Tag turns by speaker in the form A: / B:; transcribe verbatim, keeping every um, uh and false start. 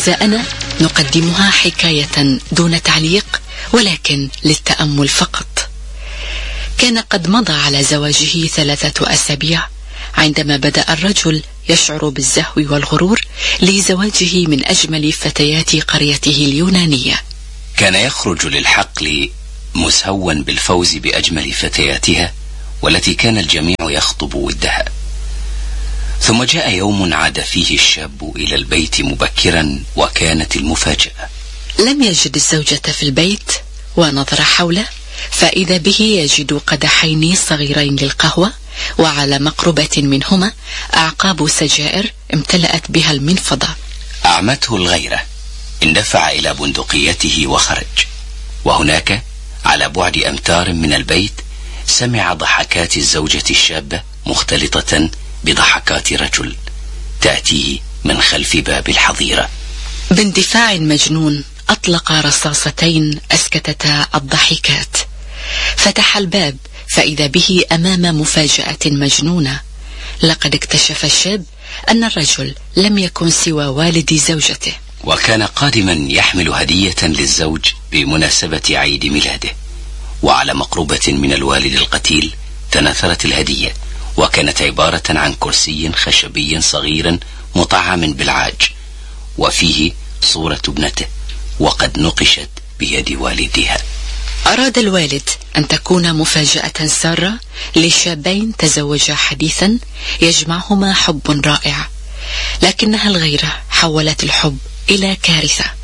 A: أعزائنا، نقدمها حكاية دون تعليق ولكن للتأمل فقط. كان قد مضى على زواجه ثلاثة أسابيع عندما بدأ الرجل يشعر بالزهو والغرور لزواجه من أجمل فتيات قريته اليونانية.
B: كان يخرج للحقل مسهوا بالفوز بأجمل فتياتها والتي كان الجميع يخطب ودها. ثم جاء يوم عاد فيه الشاب إلى البيت مبكرا، وكانت المفاجأة:
A: لم يجد الزوجة في البيت، ونظر حوله فإذا به يجد قدحين صغيرين للقهوة، وعلى مقربة منهما أعقاب سجائر امتلأت بها المنفضة.
B: أعمته الغيرة، اندفع إلى بندقيته وخرج، وهناك على بعد أمتار من البيت سمع ضحكات الزوجة الشابة مختلطة بضحكات رجل تأتيه من خلف باب الحظيرة.
A: باندفاع مجنون أطلق رصاصتين أسكتتا الضحكات، فتح الباب فإذا به أمام مفاجأة مجنونة. لقد اكتشف الشاب أن الرجل لم يكن سوى والد زوجته،
B: وكان قادما يحمل هدية للزوج بمناسبة عيد ميلاده. وعلى مقربة من الوالد القتيل تناثرت الهدية، وكانت عبارة عن كرسي خشبي صغير مطعم بالعاج، وفيه صورة ابنته وقد نقشت بيد والدها.
A: أراد الوالد أن تكون مفاجأة سارة لشابين تزوجا حديثا يجمعهما حب رائع، لكنها الغيرة حولت الحب إلى كارثة.